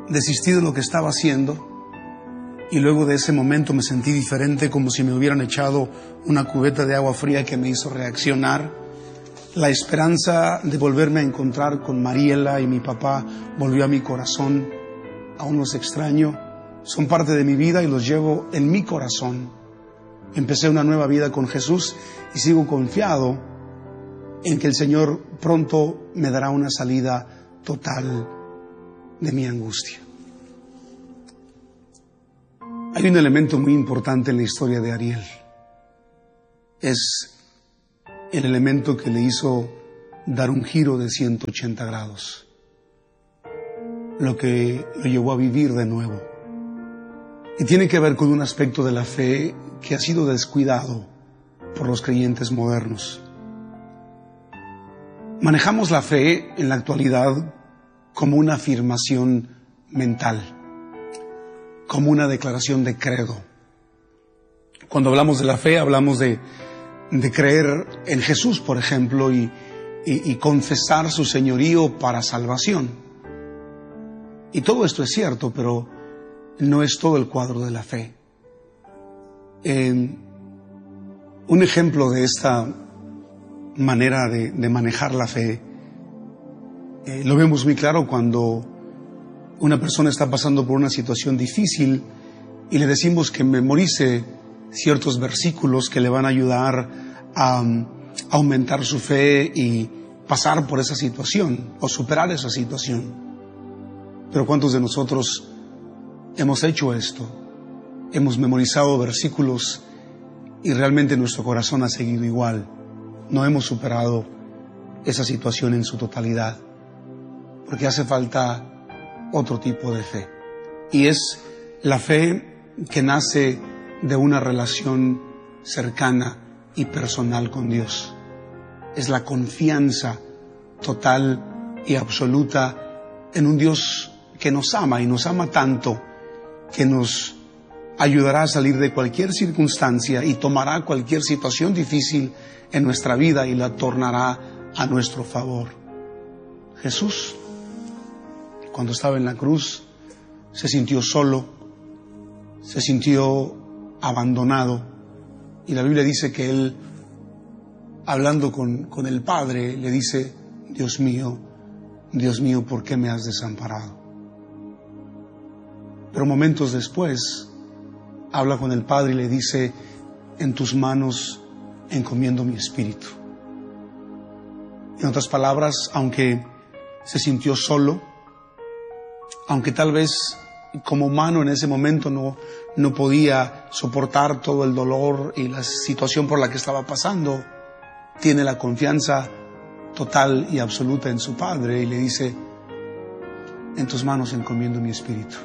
desistí de lo que estaba haciendo y luego de ese momento me sentí diferente, como si me hubieran echado una cubeta de agua fría que me hizo reaccionar. La esperanza de volverme a encontrar con Mariela y mi papá volvió a mi corazón. Aún los extraño, son parte de mi vida y los llevo en mi corazón. Empecé una nueva vida con Jesús y sigo confiado en que el Señor pronto me dará una salida total de mi angustia. Hay un elemento muy importante en la historia de Ariel. Es el elemento que le hizo dar un giro de 180 grados. Lo que lo llevó a vivir de nuevo. Y tiene que ver con un aspecto de la fe que ha sido descuidado por los creyentes modernos. Manejamos la fe en la actualidad como una afirmación mental, como una declaración de credo. Cuando hablamos de la fe, hablamos de creer en Jesús, por ejemplo, y confesar su señorío para salvación. Y todo esto es cierto, pero no es todo el cuadro de la fe. Un ejemplo de esta manera de manejar la fe lo vemos muy claro cuando una persona está pasando por una situación difícil y le decimos que memorice ciertos versículos que le van a ayudar a aumentar su fe y pasar por esa situación o superar esa situación. Pero ¿cuántos de nosotros hemos hecho esto? Hemos memorizado versículos y realmente nuestro corazón ha seguido igual. No hemos superado esa situación en su totalidad, porque hace falta otro tipo de fe. Y es la fe que nace de una relación cercana y personal con Dios. Es la confianza total y absoluta en un Dios que nos ama y nos ama tanto que nos ayudará a salir de cualquier circunstancia y tomará cualquier situación difícil en nuestra vida y la tornará a nuestro favor. Jesús, cuando estaba en la cruz, se sintió solo, se sintió abandonado, y la Biblia dice que Él, hablando con el Padre, le dice: Dios mío, ¿por qué me has desamparado? Pero momentos después, habla con el Padre y le dice: en tus manos encomiendo mi espíritu. En otras palabras, aunque se sintió solo, aunque tal vez como humano en ese momento no podía soportar todo el dolor y la situación por la que estaba pasando, tiene la confianza total y absoluta en su Padre y le dice: en tus manos encomiendo mi espíritu.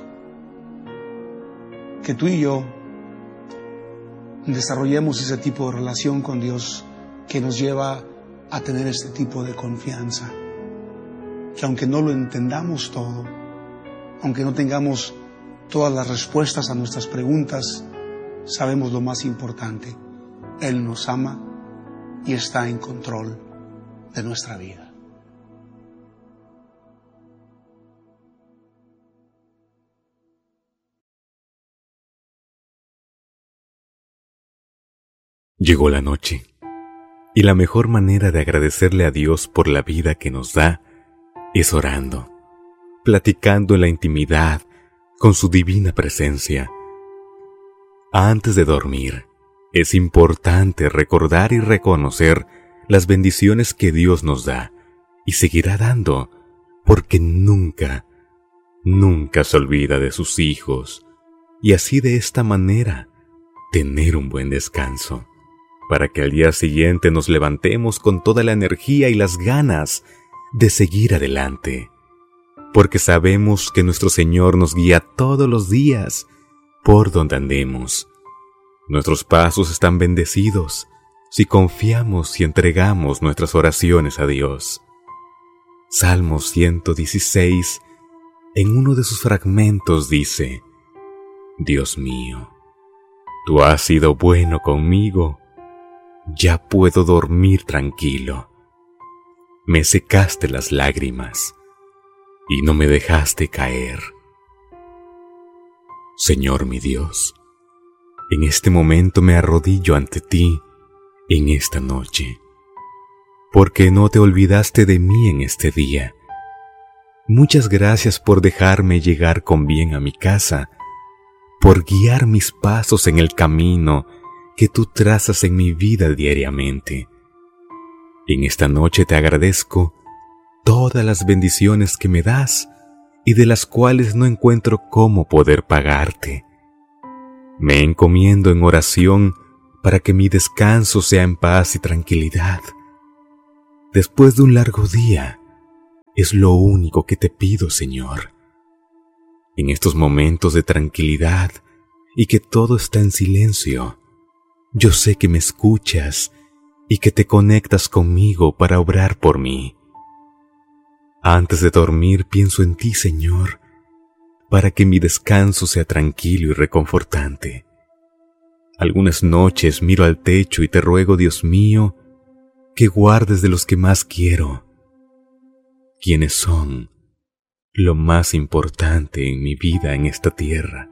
Que tú y yo desarrollemos ese tipo de relación con Dios que nos lleva a tener este tipo de confianza. Que aunque no lo entendamos todo, aunque no tengamos todas las respuestas a nuestras preguntas, sabemos lo más importante: Él nos ama y está en control de nuestra vida. Llegó la noche, y la mejor manera de agradecerle a Dios por la vida que nos da es orando, platicando en la intimidad con su divina presencia. Antes de dormir, es importante recordar y reconocer las bendiciones que Dios nos da y seguirá dando, porque nunca se olvida de sus hijos, y así de esta manera tener un buen descanso, para que al día siguiente nos levantemos con toda la energía y las ganas de seguir adelante, porque sabemos que nuestro Señor nos guía todos los días por donde andemos. Nuestros pasos están bendecidos si confiamos y entregamos nuestras oraciones a Dios. Salmo 116, en uno de sus fragmentos dice: Dios mío, tú has sido bueno conmigo, ya puedo dormir tranquilo. Me secaste las lágrimas y no me dejaste caer Señor mi Dios, en este momento me arrodillo ante ti en esta noche, porque no te olvidaste de mí en este día. Muchas gracias por dejarme llegar con bien a mi casa, por guiar mis pasos en el camino que tú trazas en mi vida diariamente. En esta noche te agradezco todas las bendiciones que me das y de las cuales no encuentro cómo poder pagarte. Me encomiendo en oración para que mi descanso sea en paz y tranquilidad. Después de un largo día, es lo único que te pido, Señor. En estos momentos de tranquilidad y que todo está en silencio, yo sé que me escuchas y que te conectas conmigo para obrar por mí. Antes de dormir pienso en ti, Señor, para que mi descanso sea tranquilo y reconfortante. Algunas noches miro al techo y te ruego, Dios mío, que guardes de los que más quiero, quienes son lo más importante en mi vida en esta tierra.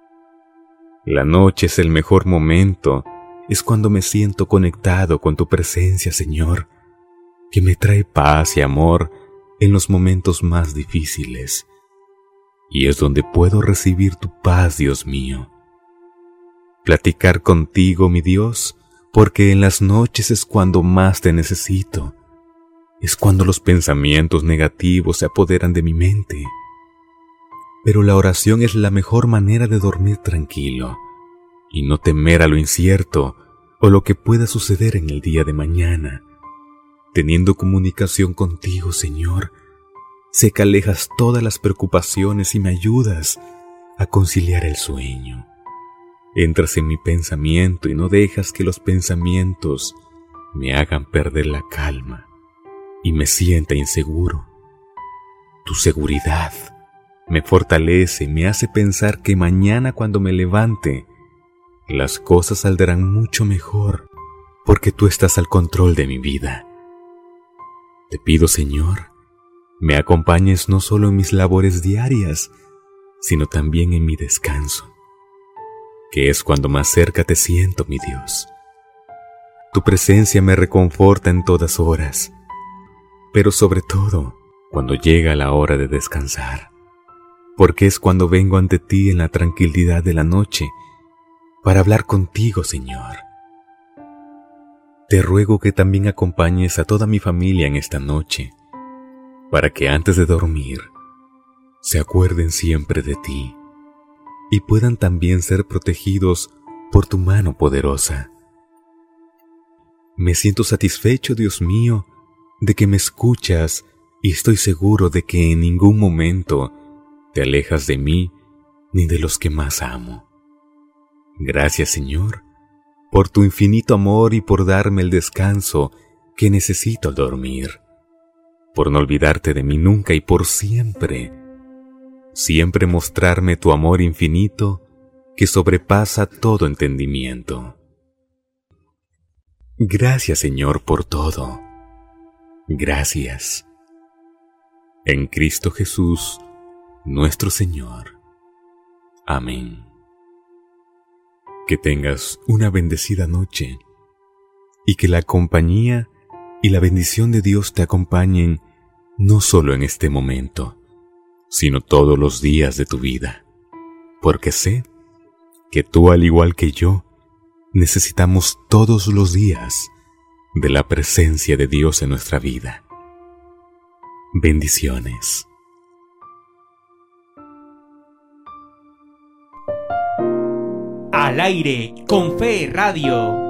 La noche es el mejor momento, es cuando me siento conectado con tu presencia, Señor, que me trae paz y amor en los momentos más difíciles, y es donde puedo recibir tu paz, Dios mío. Platicar contigo, mi Dios, porque en las noches es cuando más te necesito. Es cuando los pensamientos negativos se apoderan de mi mente. Pero la oración es la mejor manera de dormir tranquilo y no temer a lo incierto o lo que pueda suceder en el día de mañana. Teniendo comunicación contigo, Señor, sé que alejas todas las preocupaciones y me ayudas a conciliar el sueño. Entras en mi pensamiento y no dejas que los pensamientos me hagan perder la calma y me sienta inseguro. Tu seguridad me fortalece y me hace pensar que mañana cuando me levante, las cosas saldrán mucho mejor porque tú estás al control de mi vida. Te pido, Señor, me acompañes no solo en mis labores diarias, sino también en mi descanso, que es cuando más cerca te siento, mi Dios. Tu presencia me reconforta en todas horas, pero sobre todo cuando llega la hora de descansar, porque es cuando vengo ante ti en la tranquilidad de la noche para hablar contigo, Señor. Te ruego que también acompañes a toda mi familia en esta noche, para que antes de dormir se acuerden siempre de ti y puedan también ser protegidos por tu mano poderosa. Me siento satisfecho, Dios mío, de que me escuchas y estoy seguro de que en ningún momento te alejas de mí ni de los que más amo. Gracias, Señor, por tu infinito amor y por darme el descanso que necesito al dormir, por no olvidarte de mí nunca y por siempre mostrarme tu amor infinito que sobrepasa todo entendimiento. Gracias, Señor, por todo. Gracias. En Cristo Jesús, nuestro Señor. Amén. Que tengas una bendecida noche y que la compañía y la bendición de Dios te acompañen no solo en este momento, sino todos los días de tu vida, porque sé que tú, al igual que yo, necesitamos todos los días de la presencia de Dios en nuestra vida. Bendiciones. Al aire con Fe Radio.